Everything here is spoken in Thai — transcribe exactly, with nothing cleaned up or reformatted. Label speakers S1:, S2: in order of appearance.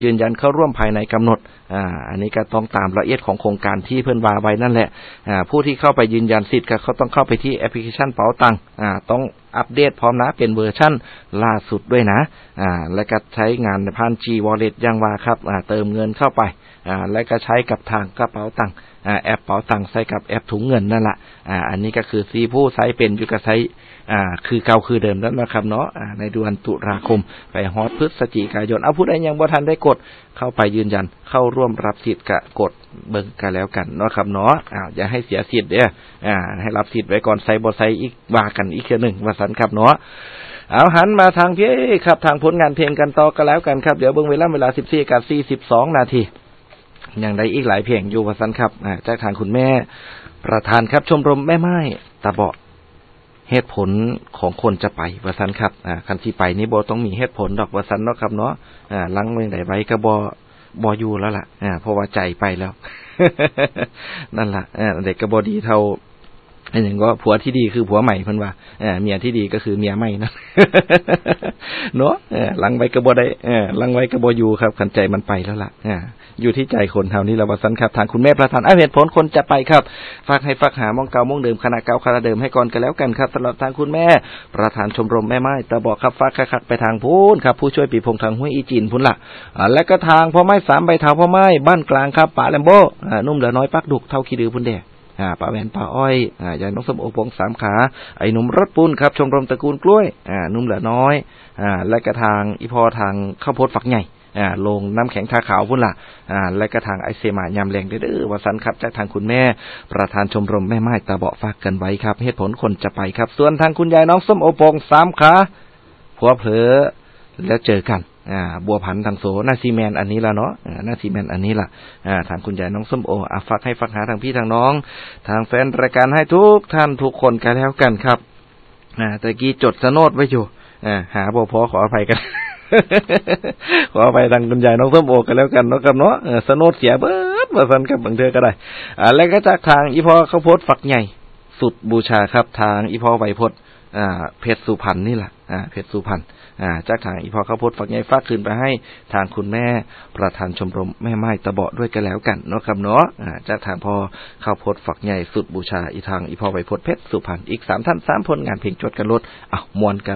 S1: ยืนยันเข้าร่วมภายในกำหนดอ่าอันนี้ก็ต้องตามละเอียดของโครงการที่เพิ่นว่าไว้นั่นแหละอ่าผู้ที่เข้าไปยืนยันสิทธิ์ก็เขาต้องเข้าไปที่แอปพลิเคชันเป๋าตังอ่าต้องอัปเดตพร้อมนะเป็นเวอร์ชั่นล่าสุดด้วยนะอ่าแล้วก็ใช้งานผ่าน G Wallet อย่างว่าครับอ่าเติมเงินเข้าไปอ่าแล้วก็ใช้กับทางกระเป๋าตังอ่าแอปเป๋าตังใช้กับแอปถุงเงินนั่นแหละอ่าอันนี้ก็คือซีผู้ใช้เป็นอยู่ก็ใช้อ่าคือเก่าคือเดิมนั่นนะครับเนาะอ่าในเดือนตุลาคมไปฮอดพฤศจิกายนเอาผู้ใดยังบ่ทันได้กดเข้าไปยืนยันเข้าร่วมรับสิทธิ์ก็กดเบิ่งกันแล้วกันเนาะครับเนาะอ้าวอย่าให้เสียสิทธิ์เด้ออ่าให้รับสิทธิ์ไว้ก่อนใส่บ่ใส่อีกว่ากันอีกเทื่อนึงว่าซั่นครับเนาะเอาหันมาทางพี่ครับทางผลงานเพลงกันต่อกันแล้วกันครับเดี๋ยวเบิ่งเวลาเวลา สิบสี่นาฬิกาสี่สิบสองนาทียังได้อีกหลายเพลงอยู่ว่าซั่นครับอ่าจากทางคุณแม่ประธานครับชมรมแม่ไม้ตาเบาะเหตุผลของคนจะไปว่าซั่นครับอ่าคันสิไปนี่บ่ต้องมีเหตุผลดอกว่าซั่นเนาะครับเนาะอ่าลังเมืองใดไว้ก็บ่บ่อยู่แล้วล่ะอ่าเพราะว่าใจไปแล้ว นั่นล่ะอ่าเด็กก็บ่ดีเท่าอันหนึ่งก็ผัวที่ดีคือผัวใหม่เพิ่นว่าเออเมียที่ดีก็คือเมียใหม่นะ เนาะเออลังไว้ก็บ่ได้เออลังไว้ก็บ่อยู่ครับคันใจมันไปแล้วล่ะอ่าอยู่ที่ใจคนเท่านี้ละว่าซั่นครับทางคุณแม่ประธานเอาเหตุผลคนจะไปครับฝากให้ฝากหามองเก่ามองเดิมคณะเก่าคณะเดิมให้ก่อนกันแล้วกันครับสำหรับทางคุณแม่ประธานชมรมแม่ไม้ตะบอกครับฝากคักๆไปทางพูนครับผู้ช่วยปีพงษ์ทางห้วยอีจีนพุ่นล่ะอ่าแล้วก็ทางพ่อไม้สามใบเท้าพ่อไม้บ้านกลางครับป่าแลมโบอ่านุ่มเหลือน้อยปักดุกเท่าขี้ดื้อพุ่นแดอ่าป้าแหวนป้าอ้อยอ่ายายน้องสมโอปงสามขาไอ้หนุ่มรถปูนครับชมรมตระกูลกล้วยอ่านุ่มเหลือน้อยอ่าและก็ทางอีพอทางข้าวโพดฝักใหญ่อ่าลงน้ำแข็งทาขาวพุ่นล่ะอ่าและก็ทางไอเซมายามแรงเด้อว่าซั่นครับจากทางคุณแม่ประธานชมรมแม่ไม้ตาเบาะฝากกันไว้ครับเหตุผลคนจะไปครับส่วนทางคุณยายน้องส้มโอปงสามขาผัวเผลอแล้วเจอกันอ่าบัวพันธุ์ทางโสหน้าซีแมนอันนี้ล่ะเนาะอ่าหน้าซีแมนอันนี้ล่ะอ่าทางคุณยายน้องส้มโออ่ะฝากให้ฝากหาทางพี่ทางน้องทางแฟนรายการให้ทุกท่านทุกคนกันแล้วกันครับอ่าตะกี้จดสโนดไว้อยู่อ่าหาบ่พอขออภัยกัน ขออภัยทางคุณยายน้องส้มโอกันแล้วกันเนาะครับเนาะเออสโนดเสียเบิดว่าซั่นครับบางเทื่อก็ได้อ่าแล้วก็จากทางอีพอข้าวโพดฝักใหญ่สุดบูชาครับทางอีพอไวโพดอ่าเพชรสุพรรณนี่ล่ะอ่าเพชรสุพรรณอ่าจากทางอีพอข้าวโพดฝักใหญ่ฝากคืนไปให้ทางคุณแม่ประธานชมรมแม่ไม้ตะเบาะด้วยกันแล้วกันเนาะครับเนาะอ่าจากทางพอข้าวโพดฝักใหญ่สุดบูชาอีทางอีพอไวโพดเพชรสุพรรณอีกสามท่านสามผลงานเพลงจดกันลดอ้าวม่วนกัน